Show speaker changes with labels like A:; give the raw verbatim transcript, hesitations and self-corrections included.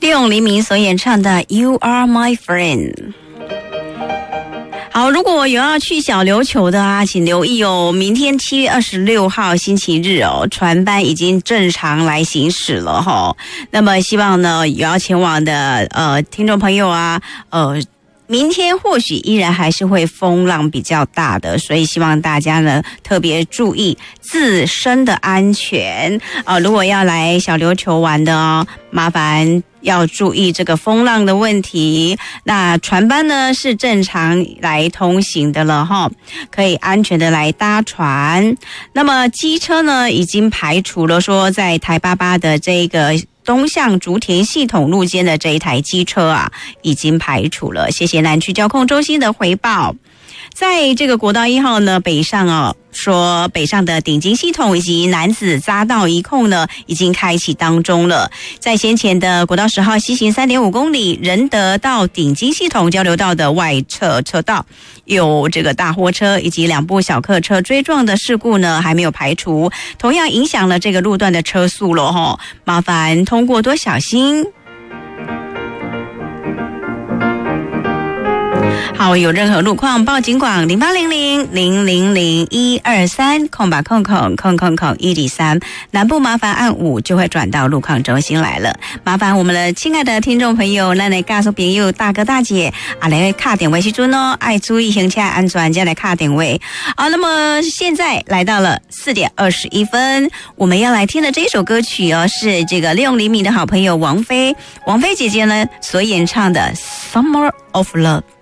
A: 利用黎明所演唱的 You Are My Friend。好，如果有要去小琉球的啊，请留意哦。明天七月二十六号星期日哦，船班已经正常来行驶了哈、哦。那么希望呢，有要前往的呃听众朋友啊，呃。明天或许依然还是会风浪比较大的，所以希望大家呢特别注意自身的安全啊、呃！如果要来小琉球玩的哦，麻烦要注意这个风浪的问题。那船班呢是正常来通行的了哈，可以安全的来搭船。那么机车呢已经排除了说在台八八的这个东向竹田系统路肩的这一台机车啊，已经排除了。谢谢南区交控中心的回报。在这个国道一号呢，北上哦，说北上的顶金系统以及南子匝道一控呢，已经开启当中了。在先前的国道十号西行 三点五公里，仁德到顶金系统交流道的外侧车道，有这个大货车以及两部小客车追撞的事故呢，还没有排除，同样影响了这个路段的车速了哈，麻烦通过多小心。好，有任何路况报警广零八零零零零零一二三空吧空空空空空一里三，南部麻烦按五就会转到路况中心来了。麻烦我们的亲爱的听众朋友，那来告诉朋友大哥大姐啊，来卡点位时阵哦，爱注意行车安全，再来卡点位。好，那么现在来到了四点二十一分，我们要来听的这首歌曲哦，是这个利用黎明的好朋友王菲，王菲姐姐呢所演唱的《Summer of Love》。